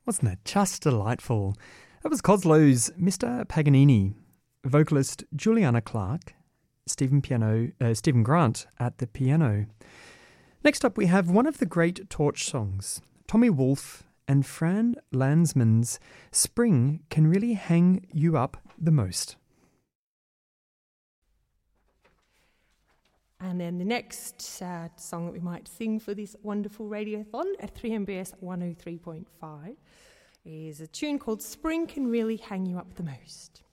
Wasn't that just delightful? That was Coslow's Mr. Paganini, vocalist Juliana Clark, Stephen Grant at the piano. Next up we have one of the great Torch songs, Tommy Wolfe and Fran Landsman's Spring Can Really Hang You Up the Most. And then the next song that we might sing for this wonderful radiothon at 3MBS 103.5 is a tune called Spring Can Really Hang You Up the Most.